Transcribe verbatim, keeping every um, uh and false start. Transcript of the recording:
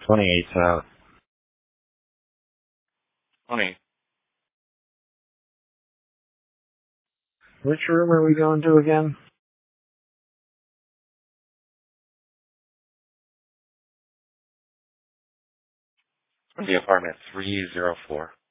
twenty-eight's out. twenty. Which room are we going to again? The apartment three oh four.